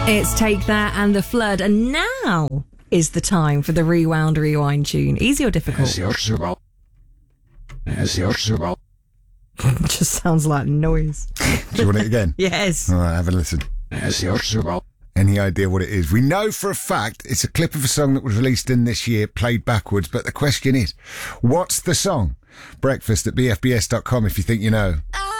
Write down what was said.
It's Take That and The Flood, and now is the time for the rewind tune. Easy or difficult? Just sounds like noise. Do you want it again? Yes. All right, have a listen. Any idea what it is? We know for a fact it's a clip of a song that was released in this year, played backwards, but the question is, what's the song? Breakfast at bfbs.com if you think you know.